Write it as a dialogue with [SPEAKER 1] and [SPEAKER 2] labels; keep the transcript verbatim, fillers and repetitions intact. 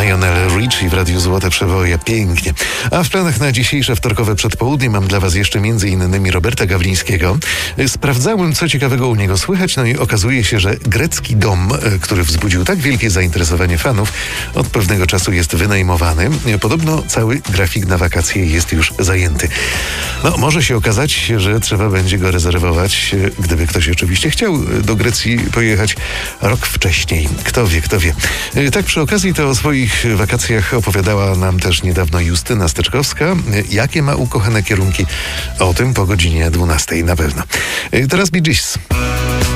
[SPEAKER 1] Lionel Richie w Radiu Złote Przeboje. Pięknie. A w planach na dzisiejsze wtorkowe przedpołudnie mam dla was jeszcze między innymi Roberta Gawlińskiego. Sprawdzałem, co ciekawego u niego słychać, no i okazuje się, że grecki dom, który wzbudził tak wielkie zainteresowanie fanów, od pewnego czasu jest wynajmowany. Podobno cały grafik na wakacje jest już zajęty. No, może się okazać, że trzeba będzie go rezerwować, gdyby ktoś oczywiście chciał do Grecji pojechać rok wcześniej. Kto wie, kto wie. Tak przy okazji to o swoich wakacjach opowiadała nam też niedawno Justyna Steczkowska. Jakie ma ukochane kierunki? O tym po godzinie dwunastej na pewno. Teraz Bee Gees.